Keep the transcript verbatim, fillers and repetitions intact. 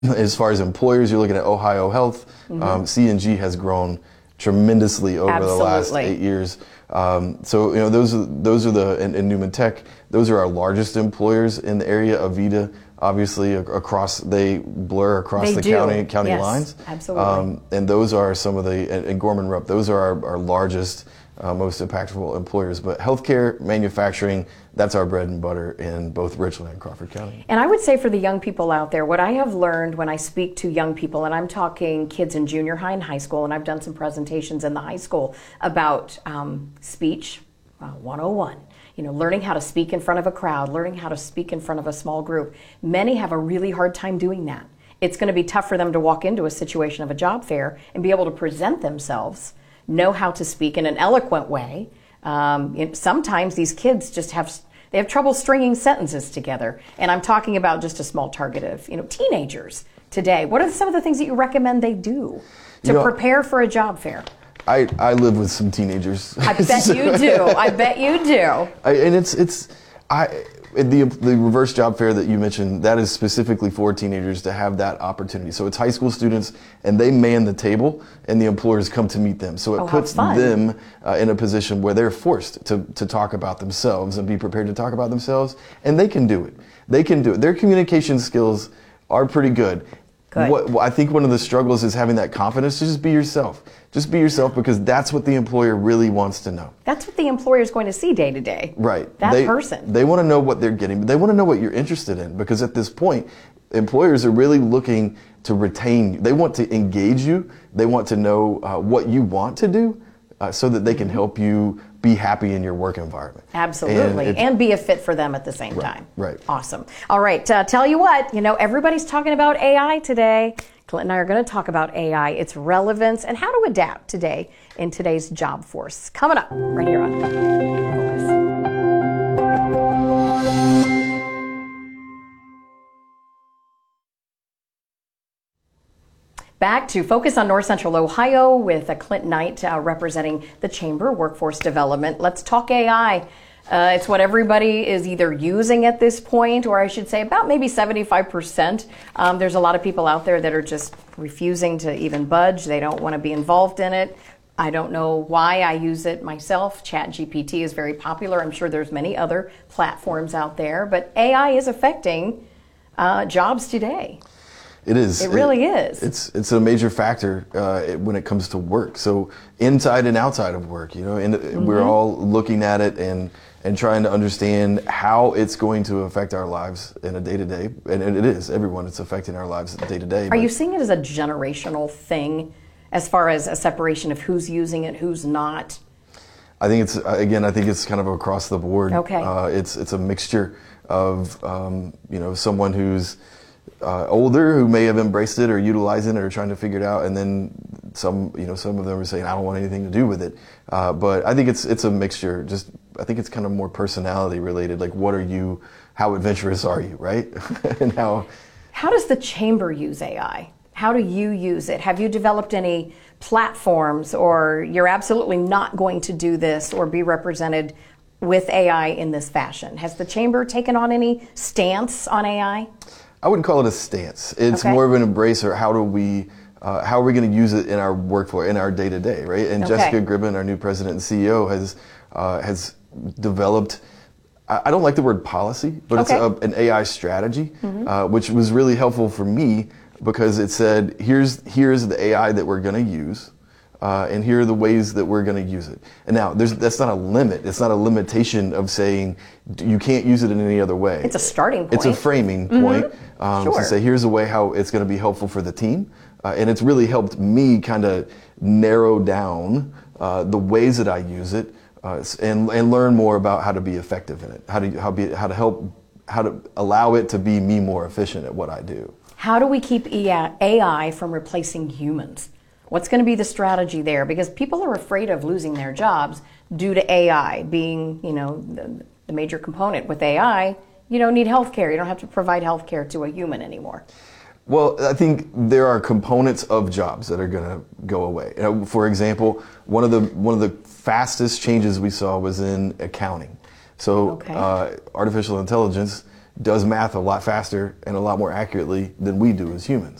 As far as employers, you're looking at Ohio Health. Mm-hmm. um, C and G has grown tremendously over Absolutely. the last eight years. Um, so, you know, those are, those are the, and, and Newman Tech, those are our largest employers in the area. Avita, obviously, across, they blur across they the do. county county yes, lines. Absolutely. Um, and those are some of the, and, and Gorman Rupp, those are our, our largest, uh, most impactful employers. But healthcare, manufacturing, that's our bread and butter in both Richland and Crawford County. And I would say for the young people out there, what I have learned when I speak to young people, and I'm talking kids in junior high and high school, and I've done some presentations in the high school about um, speech uh, one oh one. You know, learning how to speak in front of a crowd, learning how to speak in front of a small group. Many have a really hard time doing that. It's going to be tough for them to walk into a situation of a job fair and be able to present themselves, know how to speak in an eloquent way. Um, it, sometimes these kids just have they have trouble stringing sentences together, and I'm talking about just a small target of you know teenagers today. What are some of the things that you recommend they do to you know, prepare for a job fair? I, I live with some teenagers. I bet you do. I bet you do. I, and it's it's I the the reverse job fair that you mentioned, that is specifically for teenagers to have that opportunity. So it's high school students, and they man the table, and the employers come to meet them. So it oh, puts them uh, in a position where they're forced to to talk about themselves and be prepared to talk about themselves, and they can do it. They can do it. Their communication skills are pretty good. Good. What, I think one of the struggles is having that confidence to just be yourself. Just be yourself, because that's what the employer really wants to know. That's what the employer is going to see day to day. Right. That they, person. They want to know what they're getting, but they want to know what you're interested in, because at this point, employers are really looking to retain you. They want to engage you. They want to know uh, what you want to do uh, so that they can help you be happy in your work environment. Absolutely. And, and be a fit for them at the same right, time. Right. Awesome. All right. Uh, tell you what, you know, everybody's talking about A I today. Clint and I are going to talk about A I, its relevance, and how to adapt today in today's job force. Coming up right here on Focus. Back to Focus on North Central Ohio with uh, Clint Knight uh, representing the Chamber Workforce Development. Let's talk A I. Uh, it's what everybody is either using at this point, or I should say about maybe seventy-five percent. Um, there's a lot of people out there that are just refusing to even budge. They don't want to be involved in it. I don't know why. I use it myself. ChatGPT is very popular. I'm sure there's many other platforms out there, but A I is affecting uh, jobs today. It is. It really it, is. It's it's a major factor uh, when it comes to work. So inside and outside of work, you know, and mm-hmm. we're all looking at it and and trying to understand how it's going to affect our lives in a day to day. And it is. Everyone, it's affecting our lives day to day. Are you seeing it as a generational thing, as far as a separation of who's using it, who's not? I think it's again. I think it's kind of across the board. Okay. Uh, it's it's a mixture of um, you know someone who's Uh, older who may have embraced it or utilizing it or trying to figure it out, and then some, you know, some of them are saying, I don't want anything to do with it. Uh, but I think it's it's a mixture. Just I think it's kind of more personality related. Like, what are you? How adventurous are you, right? And how? How does the Chamber use A I? How do you use it? Have you developed any platforms, or you're absolutely not going to do this or be represented with A I in this fashion? Has the Chamber taken on any stance on A I? I wouldn't call it a stance. It's okay. more of an embrace, or how do we, uh, how are we going to use it in our workflow, in our day to day, right? And okay. Jessica Gribben, our new president and C E O, has uh, has developed. I don't like the word policy, but okay. it's a, an A I strategy, mm-hmm. uh, which was really helpful for me, because it said, here's here's the A I that we're going to use. Uh, and here are the ways that we're going to use it. And now, there's, that's not a limit. It's not a limitation of saying you can't use it in any other way. It's a starting point. It's a framing mm-hmm. point um, sure. to say, here's a way how it's going to be helpful for the team. Uh, and it's really helped me kind of narrow down uh, the ways that I use it uh, and, and learn more about how to be effective in it, how to, how, be, how to help, how to allow it to be me more efficient at what I do. How do we keep A I from replacing humans? What's going to be the strategy there? Because people are afraid of losing their jobs due to A I being, you know, the, the major component. With A I, you don't need health care. You don't have to provide health care to a human anymore. Well, I think there are components of jobs that are going to go away. You know, for example, one of the one of the fastest changes we saw was in accounting. So okay. uh, artificial intelligence does math a lot faster and a lot more accurately than we do as humans.